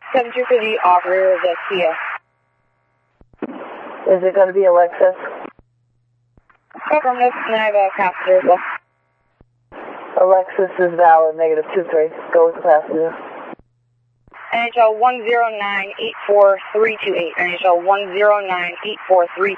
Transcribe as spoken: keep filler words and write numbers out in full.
seven two three, operator of the Kia. Is it going to be a Lexus? Affirmative, and then I have a passenger as well. Alexis is valid, negative two three. Go with the passenger. N H L one zero nine eight four three two eight. N H L one zero nine eight four three